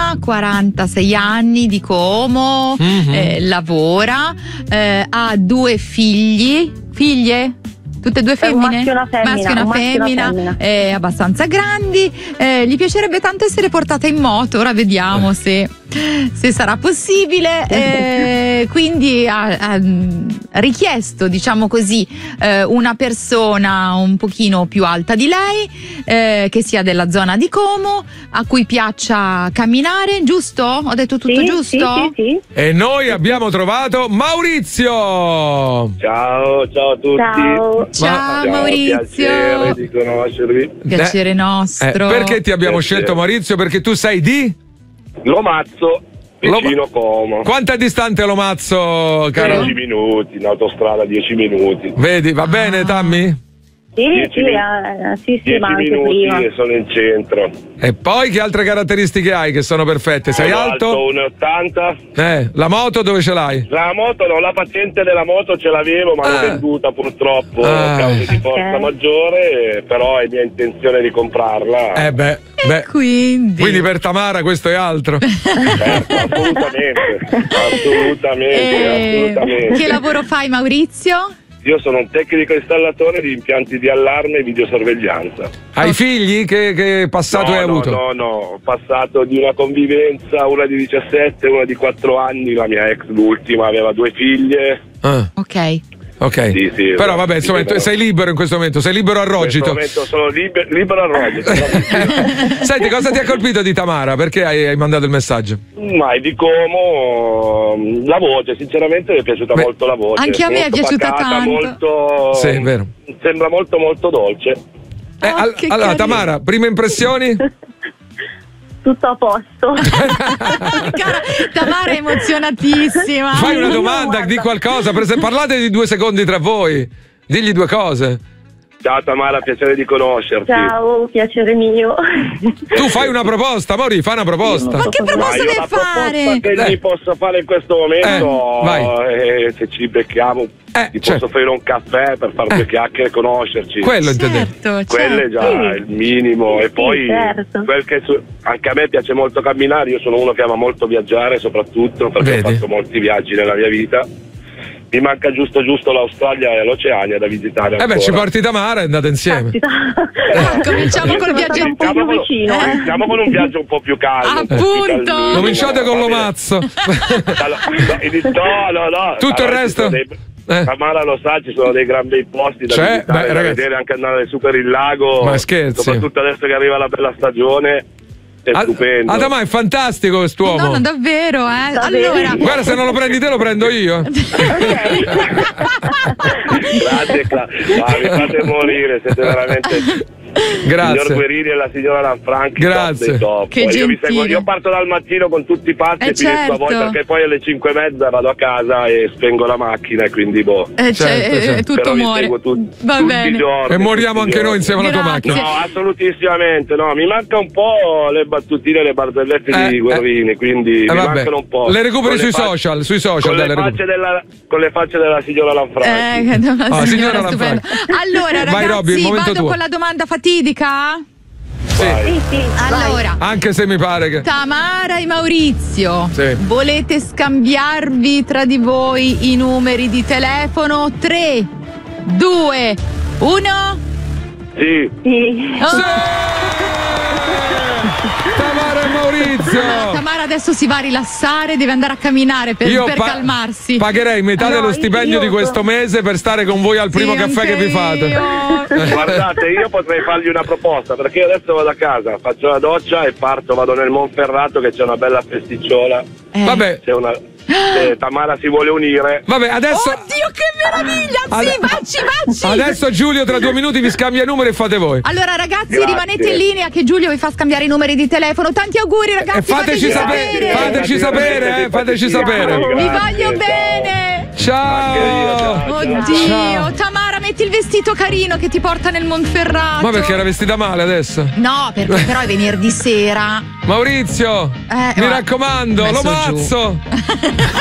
donna, 46 anni, di Como, lavora, ha 2 figlie? Tutte e 2 femmine? Maschio e una femmina. Abbastanza grandi. Gli piacerebbe tanto essere portata in moto. Ora vediamo se sarà possibile. Quindi ha richiesto, diciamo così, una persona un pochino più alta di lei, che sia della zona di Como, a cui piaccia camminare, giusto? Ho detto tutto giusto? Sì. E noi abbiamo trovato Maurizio. Ciao a tutti. Ciao Maurizio. Piacere di conoscervi. Piacere nostro. Perché ti abbiamo scelto, Maurizio? Perché tu sei di? Lomazzo, vicino Como. Quanto è distante Lomazzo, caro? 10 minuti, in autostrada 10 minuti. Vedi, va bene, Tammy? Sì, 10 ma anche minuti prima. e sono in centro. E poi che altre caratteristiche hai che sono perfette? Sei Sono alto? 1,80. La moto dove ce l'hai? La moto, no, la patente della moto ce l'avevo, ma l'ho venduta purtroppo a causa di forza maggiore, però è mia intenzione di comprarla. Quindi per Tamara questo è altro. Certo, assolutamente. Che lavoro fai, Maurizio? Io sono un tecnico installatore di impianti di allarme e videosorveglianza. Hai figli? Che passato hai avuto? No, ho passato di una convivenza, una di 17, una di 4 anni, la mia ex, l'ultima, aveva 2 figlie. Ok. Sì, però vabbè, insomma, sei libero in questo momento, sei libero a Rogito. In questo momento sono libero a Rogito. Senti, cosa ti ha colpito di Tamara? Perché hai mandato il messaggio? Ma è di Como, la voce, sinceramente mi è piaciuta molto la voce. Anche a me è piaciuta pacata, tanto. Molto, sì, è vero. Sembra molto molto dolce. Allora, Tamara, prime impressioni? Tutto a posto. Cara, Tamara è emozionatissima. Fai una domanda, di qualcosa, parlate di 2 secondi tra voi, digli 2 cose. Ciao Tamara, piacere di conoscerti. Ciao, piacere mio. Tu fai una proposta, Mauri, fai una proposta. Ma che proposta devi fare? Che gli posso fare in questo momento, vai. se ci becchiamo, ti posso offrire un caffè per fare 2 chiacchiere e conoscerci. Quello intendevo. Quello è già il minimo. E poi quel che anche a me piace molto camminare, io sono uno che ama molto viaggiare, soprattutto perché ho fatto molti viaggi nella mia vita. Mi manca giusto l'Australia e l'Oceania da visitare ancora. Ci porti Tamara e andate insieme. Cominciamo col viaggio un po' più vicino. Iniziamo con un viaggio un po' più caldo. Appunto. Cominciate con Lomazzo. No. Tutto il resto? Tamara lo sa, ci sono dei gran bei posti da visitare, da vedere, anche andare su per il lago. Ma scherzi. Soprattutto adesso che arriva la bella stagione. È stupendo. Adama è fantastico quest'uomo. No, davvero, Allora, guarda, se non lo prendi te lo prendo io. Grazie, mi fate morire, siete veramente. Grazie. Il signor Guerini e la signora Lanfranchi. Grazie. Top. Che gentile. Io parto dal mattino con tutti i patti e finisco a voi, perché poi alle 5:30 vado a casa e spengo la macchina e quindi tutto però muore. Vi seguo Va tutti bene. i giorni. E moriamo anche noi insieme alla tua macchina. No, assolutissimamente no. Mi manca un po' le battutine e le barzellette di Guerini, quindi mi mancano un po'. Le recuperi sui social. Con le facce della signora Lanfranchi. Signora Lanfranchi. Allora, ragazzi, vai, Robby, vado con la domanda fatidica. Sì. Allora, anche se mi pare che Tamara e Maurizio, sì, volete scambiarvi tra di voi i numeri di telefono? 3, 2, 1. Sì. Tamara e Maurizio. Tamara adesso si va a rilassare, deve andare a camminare per calmarsi. Pagherei metà dello stipendio di questo mese per stare con voi al primo caffè che vi fate. Guardate, io potrei fargli una proposta, perché io adesso vado a casa, faccio la doccia e vado nel Monferrato, che c'è una bella festicciola. Vabbè. C'è una Tamara si vuole unire. Vabbè, adesso. Oddio, che meraviglia! Sì, vacci! Adesso Giulio tra 2 minuti vi scambia i numeri e fate voi. Allora, ragazzi, rimanete in linea che Giulio vi fa scambiare i numeri di telefono. Tanti auguri, ragazzi. Fateci sapere. Vi voglio bene. Ciao. Oddio, Tamara, metti il vestito carino che ti porta nel Monferrato. Ma perché era vestita male adesso? No, perché però è venerdì sera. Maurizio, mi raccomando, Lomazzo.